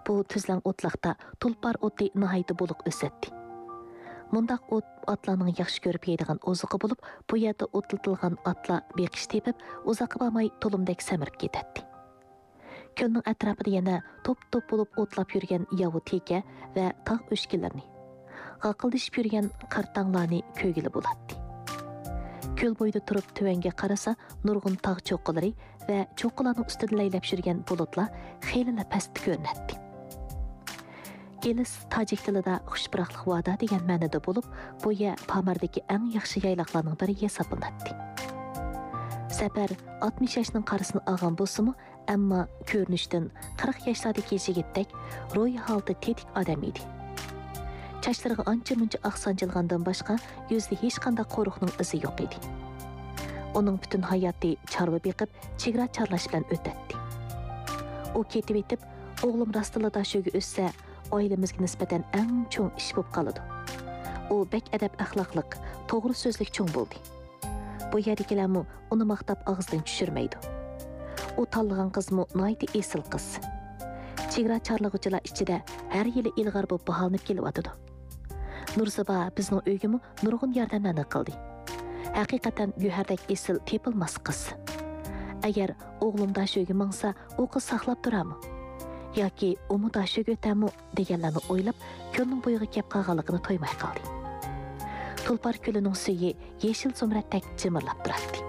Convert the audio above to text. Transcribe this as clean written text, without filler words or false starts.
Bu tüzlən otlaqda tulpar oti nihayeti buluq ösətdi. Mundaq ot atlarning yaxshi ko'rib yeydigan oziqi bo'lib, bu yerda otlatilgan atlar beqish tepib, uzoqqa bormay to'limdek samirib ketadi. Ko'lning atrofida yana top-top bo'lib otlab yurgan yavu teka va tog' o'shkinlarni, g'aqildishib yurgan qartanglarni ko'gili bo'ladi. Ko'l bo'yida turib tuvanga qarasa, nurg'un tog' cho'qqilari va cho'qqilarning ustida laylab yurgan bulutlar xeyli pastda ko'rinadi. Gelis Tajik tilida xushbiroqlik vada degan ma'noda bo'lib, bu yer Pamardagi eng yaxshi yayloqlarning biri hisoblanadi. Safar 60 yoshning qarisini olgan bo'lsa-mu, ammo ko'rinishdan 40 yoshlardagi yigitdek ro'yi holda tetik odam edi. Chachlariga ancha-muncha oqsanjilgandan boshqa yuzida hech qanday qo'riqning izi yo'q edi. Uning butun hayoti chorva beqib, chegara chorlash bilan o'tadi. U ketib etib, o'g'lim rostila dashuga o'ssa, oilamizga nisbatan eng cho'ng ish bo'lib qoladi. U bek adab axloqliq, to'g'ri so'zlik cho'ng bo'ldi. Bu yerdagilarmi uni maqtab og'zidan tushirmaydi. U tanlagan qizmi noyti esil qiz. Chegara chorlag'uchilar ichida har yili ilg'or bo'lib baholanib kelyotdi. Nurziba bizning uygimi nurg'un yordamlarni qildi. Haqiqatan Guhardek esil tepilmas qiz. Agar o'g'lim dashuga mingsa, u qiz saqlab turami? Yoki umi dashuga o'tami deganlarni o'ylab, ko'lning bo'yiga kelib qolganligini to'ymay qoldi. Tulpar ko'lining suyi yeshil zumratdek jimirlab turardi.